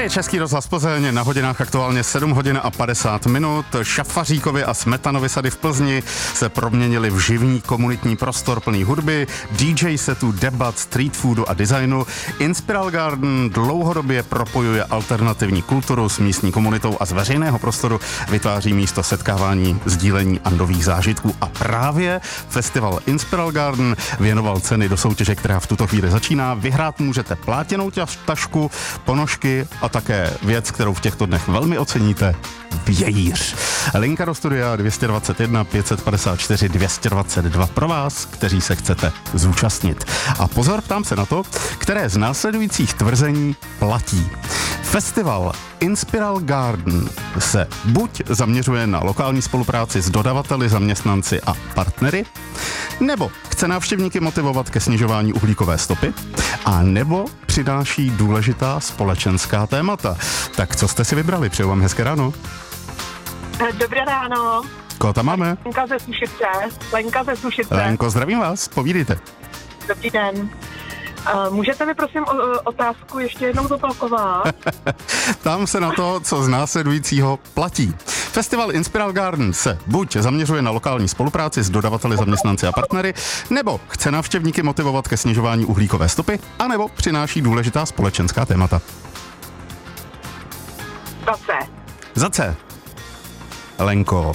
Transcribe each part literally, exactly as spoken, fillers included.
je Český rozhlas Plzeň, na hodinách aktuálně sedm hodin a padesát minut. Šafaříkovy a Smetanovy sady v Plzni se proměnily v živný komunitní prostor plný hudby, dý džej setů, debat, street foodu a designu. Inspiral Garden dlouhodobě propojuje alternativní kulturu s místní komunitou a z veřejného prostoru vytváří místo setkávání, sdílení a nových zážitků. A právě festival Inspiral Garden věnoval ceny do soutěže, která v tuto chvíli začíná. Vyhrát můžete plátěnou tašku, ponožky a také věc, kterou v těchto dnech velmi oceníte, vějíř. Linka do studia dvě stě dvacet jedna pět padesát čtyři dvě stě dvacet dva pro vás, kteří se chcete zúčastnit. A pozor, ptám se na to, které z následujících tvrzení platí. Festival Inspiral Garden se buď zaměřuje na lokální spolupráci s dodavateli, zaměstnanci a partnery, nebo chce návštěvníky motivovat ke snižování uhlíkové stopy, a nebo přináší důležitá společenská témata. Tak co jste si vybrali? Přeju vám hezké ráno. Dobré ráno. Koho tam máme? Lenka ze Sušice. Lenka ze Sušice. Lenko, zdravím vás, povídejte. Dobrý den. Uh, můžete mi prosím o, o, otázku ještě jednou zopakovat? Tam se na to, co z následujícího platí. Festival Inspiral Garden se buď zaměřuje na lokální spolupráci s dodavateli, zaměstnanci a partnery, nebo chce návštěvníky motivovat ke snižování uhlíkové stopy, anebo přináší důležitá společenská témata. Za C. Za C. Lenko.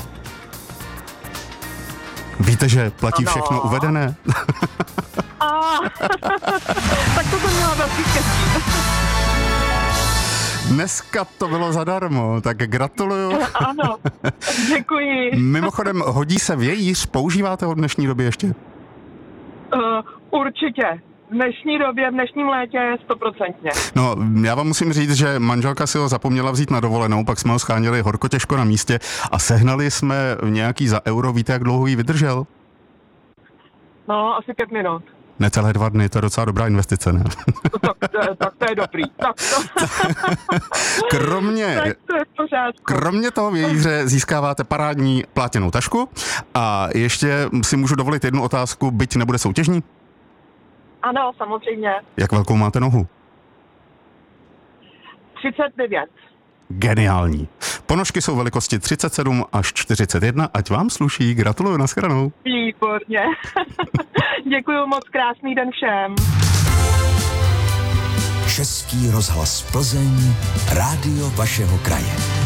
Víte, že platí ano. všechno uvedené? A, tak to jsem měla velký štěstí. Dneska to bylo zadarmo, tak gratuluju. Ano, děkuji. Mimochodem, hodí se vějíř? Používáte ho v dnešní době ještě? Uh, určitě. V dnešní době, v dnešním létě stoprocentně. No, já vám musím říct, že manželka si ho zapomněla vzít na dovolenou, pak jsme ho scháněli horko těžko na místě a sehnali jsme nějaký za euro. Víte, jak dlouho jí vydržel? No, asi pět minut. Necelé dva dny, to je docela dobrá investice, ne? Tak to je, tak to je dobrý. Tak to... Kromě, tak to je v pořádku. Kromě toho vějíře získáváte parádní plátěnou tašku a ještě si můžu dovolit jednu otázku, byť nebude soutěžní? Ano, samozřejmě. Jak velkou máte nohu? třicet devět. Geniální. Ponožky jsou velikosti třicet sedm až čtyřicet jedna, ať vám sluší. Gratuluju, nashledanou. Výborně. Děkuju moc, krásný den všem. Český rozhlas Plzeň, rádio vašeho kraje.